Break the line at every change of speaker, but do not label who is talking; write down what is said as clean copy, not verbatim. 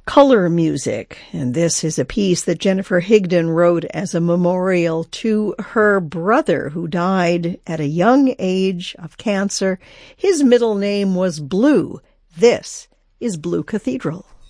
color music, and this is a piece that Jennifer Higdon wrote as a memorial to her brother who died at a young age of cancer. His middle name was Blue. This is Blue Cathedral.